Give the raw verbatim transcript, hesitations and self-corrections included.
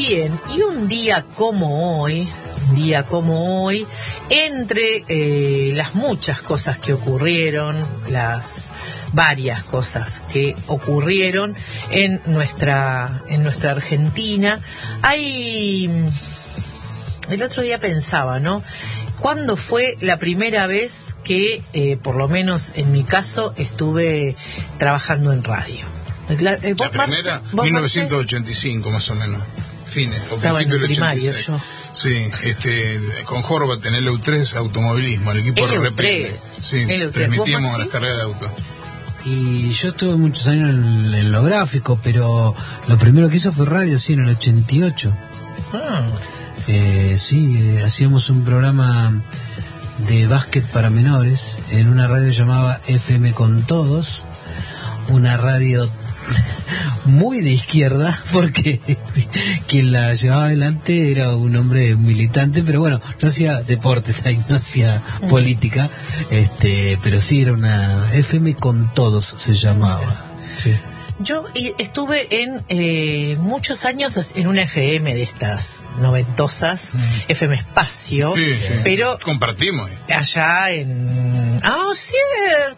Bien, y un día como hoy, un día como hoy, entre eh, las muchas cosas que ocurrieron, las varias cosas que ocurrieron en nuestra, en nuestra Argentina, hay... El otro día pensaba, ¿no? ¿Cuándo fue la primera vez que, eh, por lo menos en mi caso, estuve trabajando en radio? La, eh, ¿vos, la primera, Marce, mil novecientos ochenta y cinco más o menos, fines, o estaba principio en el del ochenta y seis. Yo. Sí, este, con Horvat en el E U tres, automovilismo, el equipo de repente. Sí, transmitíamos las carreras de auto. Y yo estuve muchos años en, en lo gráfico, pero lo primero que hizo fue radio, sí, en el ochenta y ocho. Ah. Eh, sí, eh, hacíamos un programa de básquet para menores en una radio llamada F M con Todos, una radio muy de izquierda porque quien la llevaba adelante era un hombre militante, pero bueno, no hacía deportes ahí, no hacía política, este, pero sí era una F M con Todos se llamaba. Sí. Yo estuve en eh, muchos años en una F M de estas noventosas, mm. F M Espacio, sí, sí. pero compartimos allá en... ¡Ah, cierto!